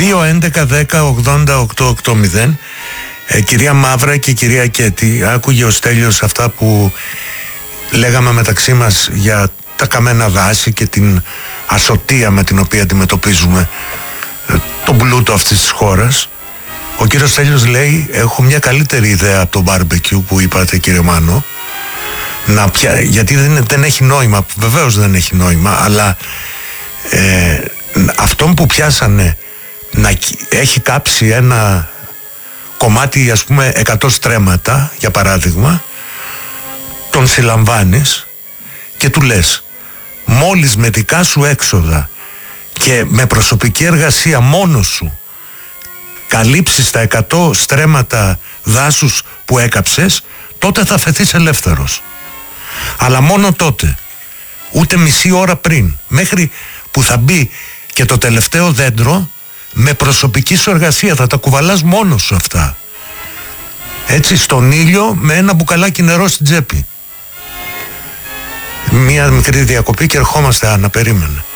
2-11-10-80-880. Κυρία Μαύρα και κυρία Κέτη, άκουγε ο Στέλιος αυτά που λέγαμε μεταξύ μας για τα καμένα δάση και την ασωτεία με την οποία αντιμετωπίζουμε τον πλούτο αυτής της χώρας. Ο κύριος Στέλιος λέει: έχω μια καλύτερη ιδέα από το μπάρμπεκιου που είπατε, κύριε Μάνο, γιατί δεν έχει νόημα. Βεβαίως δεν έχει νόημα, αλλά αυτόν που πιάσανε να έχει κάψει ένα κομμάτι, ας πούμε 100 στρέμματα για παράδειγμα, τον συλλαμβάνεις και του λες: μόλις με δικά σου έξοδα και με προσωπική εργασία μόνος σου καλύψεις τα 100 στρέμματα δάσους που έκαψες, τότε θα φεθείς ελεύθερος. Αλλά μόνο τότε, ούτε μισή ώρα πριν, μέχρι που θα μπει και το τελευταίο δέντρο, με προσωπική σου εργασία θα τα κουβαλάς μόνος σου αυτά, έτσι, στον ήλιο, με ένα μπουκαλάκι νερό στην τσέπη. Μία μικρή διακοπή και ερχόμαστε, Άννα, περίμενε.